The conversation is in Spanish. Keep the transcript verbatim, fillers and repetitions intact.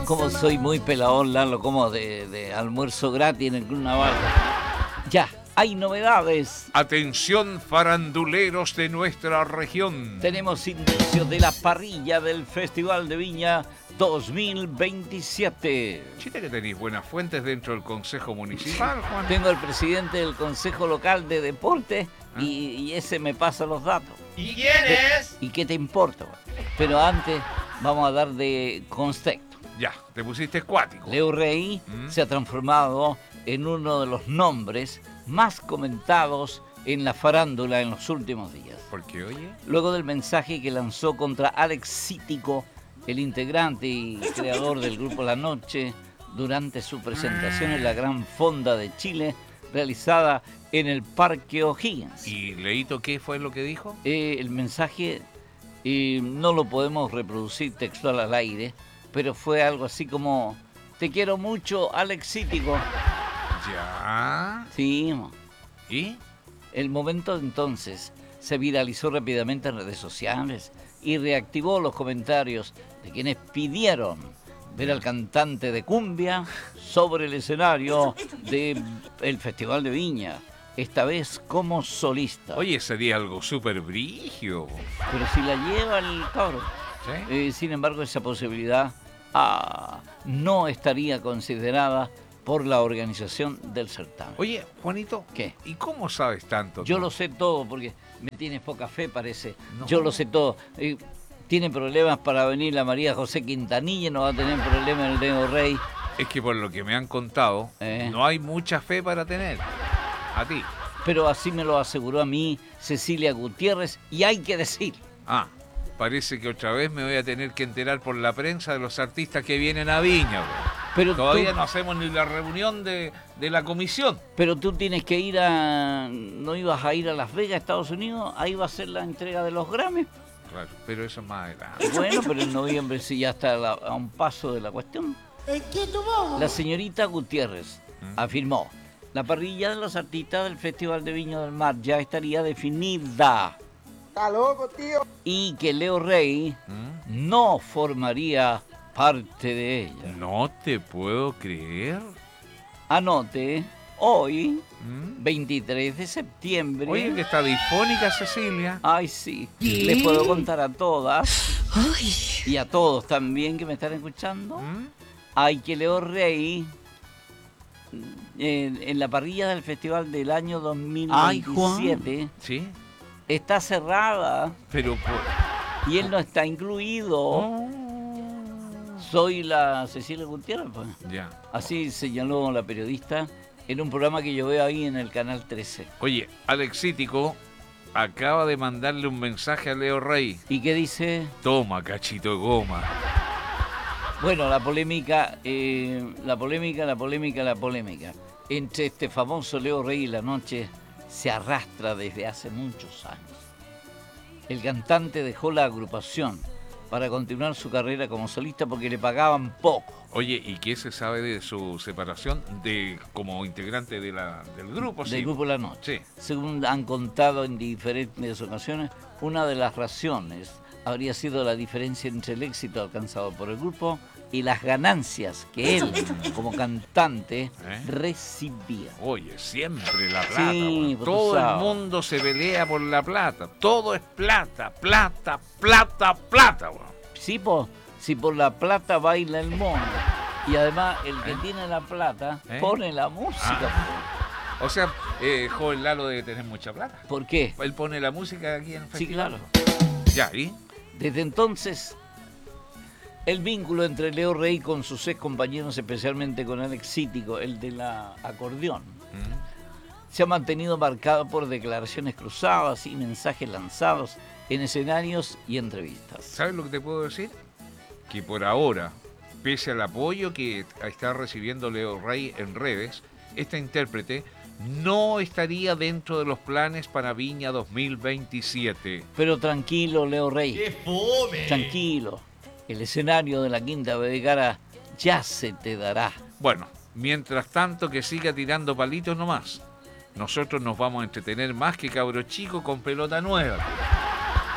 Como soy muy peladón, Lalo, como de, de almuerzo gratis en el Club Naval. Ya, hay novedades. Atención, faranduleros de nuestra región. Tenemos indicios de la parrilla del Festival de Viña dos mil veintisiete. Chiste que tenéis buenas fuentes dentro del Consejo Municipal, Juan. Tengo al presidente del Consejo Local de Deporte y, y ese me pasa los datos. ¿Y quién es? ¿Y qué te importa? Pero antes vamos a dar de contexto. Ya, te pusiste escuático. Leo Rey ¿Mm? se ha transformado en uno de los nombres más comentados en la farándula en los últimos días. ¿Por qué, oye? Luego del mensaje que lanzó contra Alex Cítico, el integrante y creador del grupo La Noche, durante su presentación en la Gran Fonda de Chile, realizada en el Parque O'Higgins. ¿Y Leito qué fue lo que dijo? Eh, el mensaje eh, no lo podemos reproducir textual al aire, pero fue algo así como: te quiero mucho, Alex Cítico. Ya. Sí, mo. ¿Y? El momento entonces se viralizó rápidamente en redes sociales y reactivó los comentarios de quienes pidieron ver al cantante de cumbia sobre el escenario del Festival de Viña, esta vez como solista. Oye, sería algo súper brigio. Pero si la lleva el cabro. ¿Sí? Eh, sin embargo, esa posibilidad ah, no estaría considerada por la organización del certamen. Oye, Juanito, ¿Qué? ¿Y cómo sabes tanto? Yo tú? lo sé todo porque me tienes poca fe, parece. No. Yo lo sé todo. Eh, tiene problemas para venir la María José Quintanilla, no va a tener problemas el Leo Rey. Es que por lo que me han contado, Eh. no hay mucha fe para tener. A ti. Pero así me lo aseguró a mí Cecilia Gutiérrez, y hay que decir. Ah, parece que otra vez me voy a tener que enterar por la prensa de los artistas que vienen a Viña, bro. Pero Todavía tú, no hacemos ni la reunión de, de la comisión. pero tú tienes que ir a... ¿No ibas a ir a Las Vegas, Estados Unidos? Ahí va a ser la entrega de los Grammys. Claro, pero eso es más adelante. Bueno, pero en noviembre sí ya está la- a un paso de la cuestión. La señorita Gutiérrez ¿Mm? afirmó: la parrilla de los artistas del Festival de Viña del Mar ya estaría definida. Está loco, tío. Y que Leo Rey ¿Mm? no formaría parte de ella. No te puedo creer. Anote, hoy, ¿Mm? veintitrés de septiembre... Oye, que está difónica Cecilia. Ay, sí. Les puedo contar a todas y a todos también que me están escuchando. ¿Mm? Hay que Leo Rey, en, en la parrilla del festival del año dos mil veintisiete, Sí, está cerrada pero por... y él no está incluido. Oh. Soy la Cecilia Gutiérrez, pues. Ya. Así señaló la periodista en un programa que yo veo ahí en el canal trece. Oye, Alex Cítico acaba de mandarle un mensaje a Leo Rey. ¿Y qué dice? Toma, cachito de goma. Bueno, la polémica, eh, la polémica, la polémica, la polémica entre este famoso Leo Rey y La Noche se arrastra desde hace muchos años. El cantante dejó la agrupación para continuar su carrera como solista porque le pagaban poco. Oye, ¿y qué se sabe de su separación de como integrante de la, del grupo? Del sí? grupo La Noche. Sí. Según han contado en diferentes ocasiones, una de las razones habría sido la diferencia entre el éxito alcanzado por el grupo y las ganancias que él, como cantante, ¿Eh? recibía. Oye, siempre la plata. Sí, weón. pues tú Todo el sabes. mundo se pelea por la plata. Todo es plata, plata, plata, plata, weón. Sí, po, si por la plata baila el mono. Y además, el que ¿Eh? tiene la plata ¿Eh? pone la música. O sea, eh, joven Lalo debe tener mucha plata. ¿Por qué? Él pone la música aquí en el Sí, festival. claro. Ya, ¿y? Desde entonces, el vínculo entre Leo Rey con sus ex compañeros, especialmente con Alex Cítico, el de la acordeón, ¿Mm? se ha mantenido marcado por declaraciones cruzadas y mensajes lanzados en escenarios y entrevistas. ¿Sabes lo que te puedo decir? Que por ahora, pese al apoyo que está recibiendo Leo Rey en redes, esta intérprete no estaría dentro de los planes para Viña dos mil veintisiete. Pero tranquilo, Leo Rey, ¡Qué fome! tranquilo. El escenario de la Quinta Vergara ya se te dará. Bueno, mientras tanto que siga tirando palitos nomás. Nosotros nos vamos a entretener más que cabro chico con pelota nueva.